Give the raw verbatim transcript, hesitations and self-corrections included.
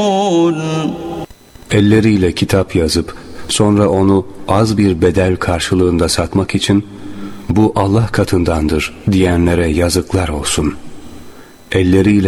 Elleriyle kitap yazıp sonra onu az bir bedel karşılığında satmak için bu Allah katındandır diyenlere yazıklar olsun. Elleriyle